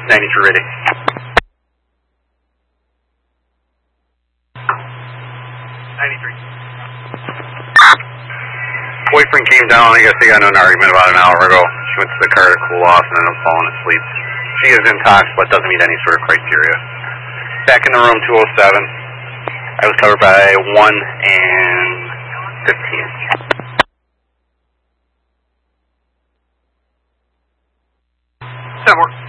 93 ready. Boyfriend came down, I guess they got into an argument about an hour ago. She went to the car to cool off and ended up falling asleep. She is intox, but doesn't meet any sort of criteria. Back in the room, 207. I was covered by 1 and 15. That works.